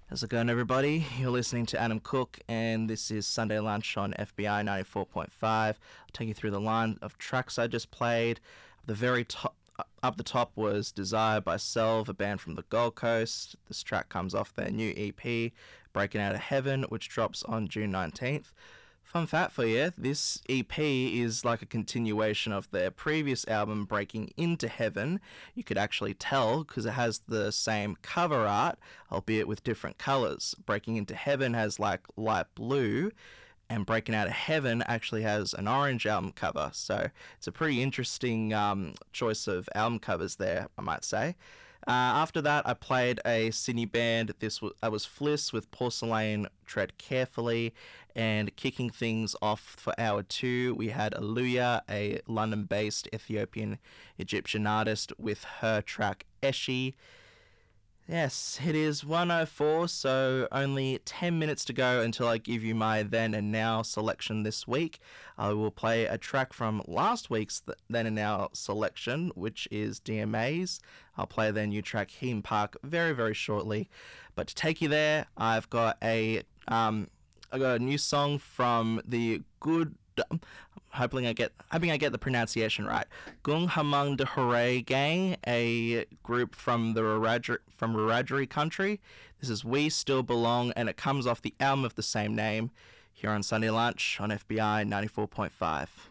How's it going, everybody? You're listening to Adam Cook, and this is Sunday Lunch on FBI 94.5. I'll take you through the line of tracks I just played. The very top, up the top was Desire by Selv, a band from the Gold Coast. This track comes off their new EP, Breaking Out of Heaven, which drops on June 19th. Fun fact for you, this EP is like a continuation of their previous album, Breaking Into Heaven. You could actually tell because it has the same cover art, albeit with different colours. Breaking Into Heaven has like light blue, and Breaking Out of Heaven actually has an orange album cover. So it's a pretty interesting choice of album covers there, I might say. After that, I played a Sydney band. I was Fliss with Porcelain Tread Carefully, and kicking things off for hour 2, we had Aluya, a London-based Ethiopian Egyptian artist, with her track Eshi. Yes, it is 1:04, so only 10 minutes to go until I give you my Then and Now selection this week. I will play a track from last week's Then and Now selection, which is DMA's. I'll play their new track, Heme Park, very, very shortly. But to take you there, I've got a new song from the good... hoping I get the pronunciation right. Gung Hamang de Hooray Gang, a group from Wiradjuri country. This is We Still Belong, and it comes off the album of the same name here on Sunday Lunch on FBI 94.5.